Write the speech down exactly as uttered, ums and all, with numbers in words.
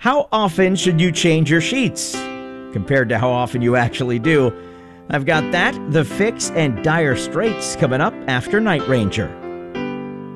How often should you change your sheets compared to how often you actually do? I've got that, the fix, and dire straits coming up after Night Ranger.